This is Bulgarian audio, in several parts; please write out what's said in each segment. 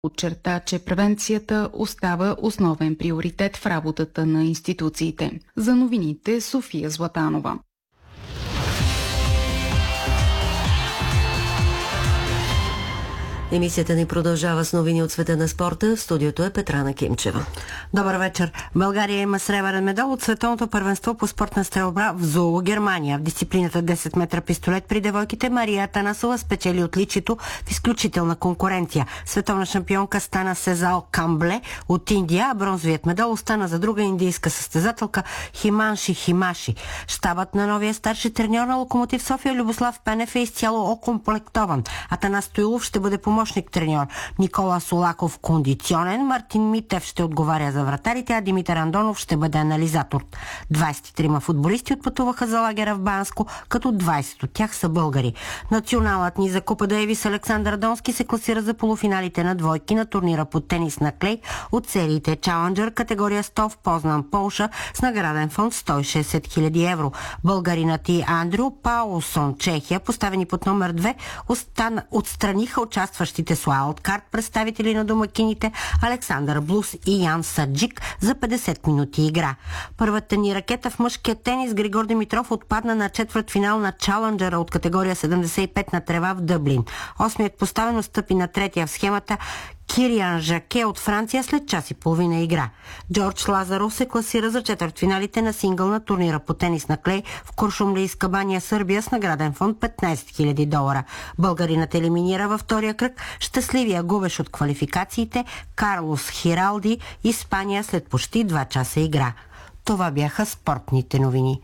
Подчерта, че превенцията остава основен приоритет в работата на институциите. За новините София Златанова. Емисията ни продължава с новини от света на спорта. В студиото е Петрана Кимчева. Добър вечер. България има сребърен медал от световното първенство по спортна стрелба в Зулу, Германия. В дисциплината 10 метра пистолет при девойките Мария Атанасова спечели отличието в изключителна конкуренция. Световна шампионка стана Сезал Камбле от Индия, а бронзовият медал остана за друга индийска състезателка Химанши Химаши. Щабът на новия старши треньор на Локомотив София Любослав Пенев е изцяло окомплектован. Атанас Стоилов ще бъде помощник треньор, Никола Солаков кондиционен, Мартин Митев ще отговаря за вратарите, а Димитър Андонов ще бъде анализатор. 23 футболисти отпътуваха за лагера в Банско, като 20 от тях са българи. Националът ни за Купа Дейвис Александър Донски се класира за полуфиналите на двойки на турнира по тенис на клей от сериите Challenger, категория 100 в Познан, Полша, с награден фонд 160 000 евро. Българинът и Андрю Паулсон, Чехия, поставени под номер 2, отстраниха участващите с уайлдкарт представители на домакините Александър Блус и Ян Саджик за 50 минути игра. Първата ни ракета в мъжкия тенис Григор Димитров отпадна на четвъртфинал на Чаленджера от категория 75 на трева в Дъблин. Осмият поставено стъпи на третия в схемата Кириан Жаке от Франция след час и половина игра. Джордж Лазаров се класира за четвъртфиналите на сингъл на турнира по тенис на клей в Куршумлийска баня, Сърбия, с награден фонд 15 000 долара. Българинът елиминира във втория кръг щастливия губещ от квалификациите Карлос Хиралди, Испания, след почти 2 часа игра. Това бяха спортните новини.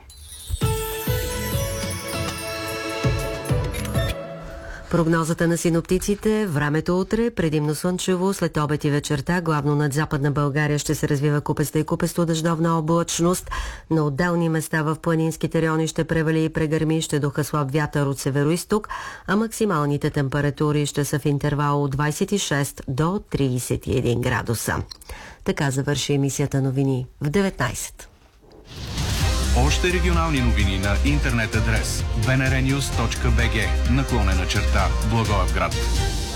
Прогнозата на синоптиците: времето утре предимно слънчево, след обед и вечерта главно над Западна България ще се развива купеста и купесто дъждовна облачност. На отделни места в планинските райони ще превали и прегърми, ще духа слаб вятър от североизток, а максималните температури ще са в интервал от 26 до 31 градуса. Така завърши емисията новини в 19. Още регионални новини на интернет адрес bnrnews.bg /Благоевград.